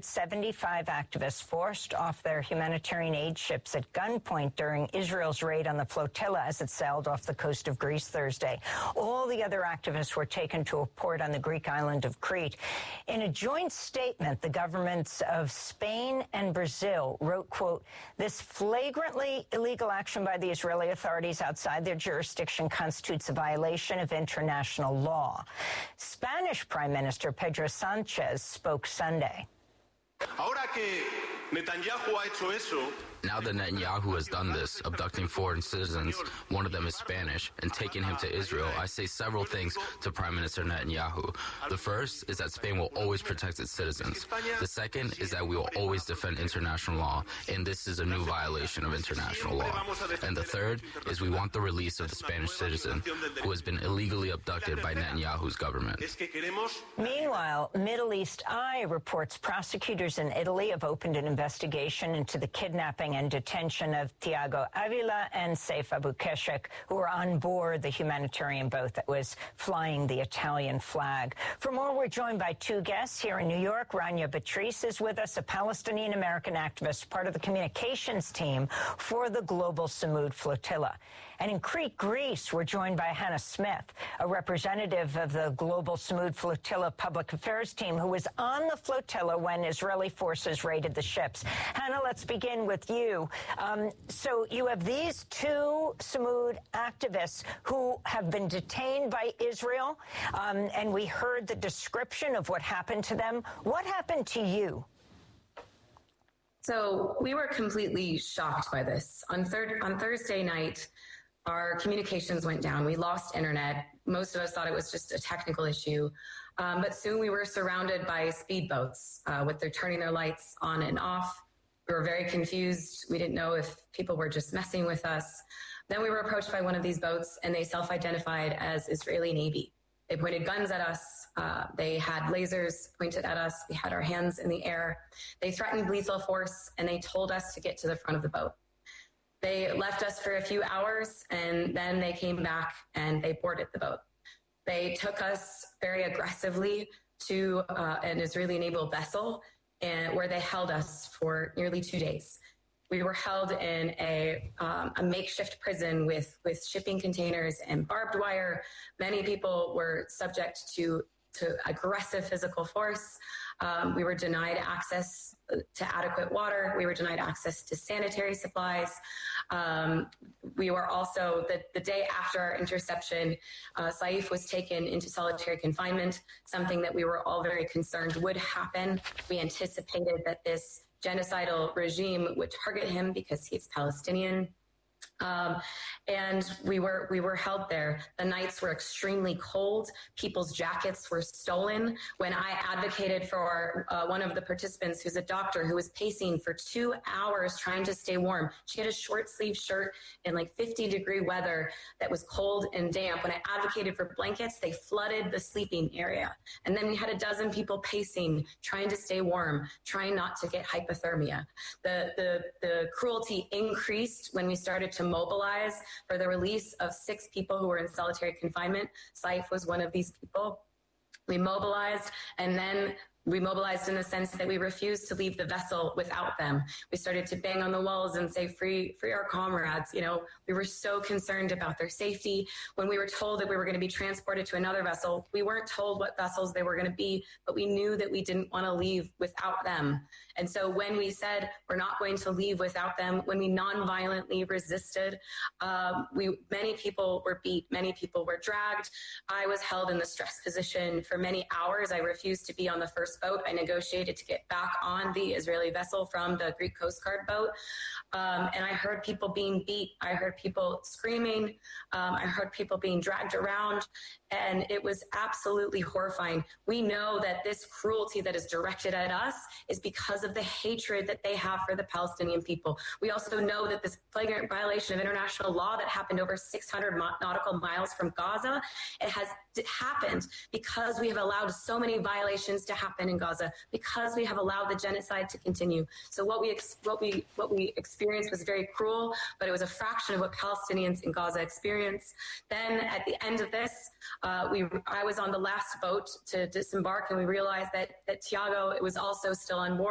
175 activists forced off their humanitarian aid ships at gunpoint during Israel's raid on the flotilla as it sailed off the coast of Greece Thursday. All the other activists were taken to a port on the Greek island of Crete. In a joint statement, the governments of Spain and Brazil wrote, quote, "This flagrantly illegal action by the Israeli authorities outside their jurisdiction constitutes a violation of international law." Spanish Prime Minister Pedro Sanchez spoke Sunday. Now that Netanyahu has done this, abducting foreign citizens, one of them is Spanish, and taking him to Israel, I say several things to Prime Minister Netanyahu. The first is that Spain will always protect its citizens. The second is that we will always defend international law, and this is a new violation of international law. And the third is we want the release of the Spanish citizen who has been illegally abducted by Netanyahu's government. Meanwhile, Middle East Eye reports prosecutors in Italy have opened an investigation into the kidnapping and detention of Thiago Avila and Saif Abukeshek, who were on board the humanitarian boat that was flying the Italian flag. For more, we're joined by two guests here in New York. Rania Batrice is with us, a Palestinian-American activist, part of the communications team for the Global Samud Flotilla. And in Crete, Greece, we're joined by Hannah Smith, a representative of the Global Samud Flotilla public affairs team who was on the flotilla when Israeli forces raided the ships. Hannah, let's begin with you. So you have these two Samud activists who have been detained by Israel, and we heard the description of what happened to them. What happened to you? So we were completely shocked by this. On Thursday night, our communications went down. We lost internet. Most of us thought it was just a technical issue. But soon we were surrounded by speedboats with their turning their lights on and off. We were very confused. We didn't know if people were just messing with us. Then we were approached by one of these boats, and they self-identified as Israeli Navy. They pointed guns at us. They had lasers pointed at us. We had our hands in the air. They threatened lethal force, and they told us to get to the front of the boat. They left us for a few hours, and then they came back and they boarded the boat. They took us very aggressively to an Israeli naval vessel, and where they held us for nearly 2 days. We were held in a makeshift prison with shipping containers and barbed wire. Many people were subject to aggressive physical force. We were denied access to adequate water. We were denied access to sanitary supplies. We were also, the day after our interception, Saif was taken into solitary confinement, something that we were all very concerned would happen. We anticipated that this genocidal regime would target him because he's Palestinian. And we were held there. The nights were extremely cold. People's jackets were stolen. When I advocated for one of the participants, who's a doctor, who was pacing for 2 hours trying to stay warm, she had a short sleeve shirt in like 50-degree weather that was cold and damp. When I advocated for blankets, they flooded the sleeping area. And then we had a dozen people pacing, trying to stay warm, trying not to get hypothermia. The cruelty increased when we started to mobilize for the release of 6 people who were in solitary confinement. Saif was one of these people. We mobilized, and then we mobilized in the sense that we refused to leave the vessel without them. We started to bang on the walls and say, free our comrades. You know, we were so concerned about their safety. When we were told that we were going to be transported to another vessel, we weren't told what vessels they were going to be, but we knew that we didn't want to leave without them. And so when we said we're not going to leave without them, when we non-violently resisted, many people were beat, many people were dragged. I was held in the stress position for many hours. I refused to be on the first boat. I negotiated to get back on the Israeli vessel from the Greek Coast Guard boat. And I heard people being beat. I heard people screaming. I heard people being dragged around. And it was absolutely horrifying. We know that this cruelty that is directed at us is because of the hatred that they have for the Palestinian people. We also know that this flagrant violation of international law that happened over 600 nautical miles from Gaza, it has happened because we have allowed so many violations to happen in Gaza, because we have allowed the genocide to continue. So what we experienced was very cruel, but it was a fraction of what Palestinians in Gaza experienced. Then at the end of this, I was on the last boat to disembark, and we realized that Thiago was also still on board.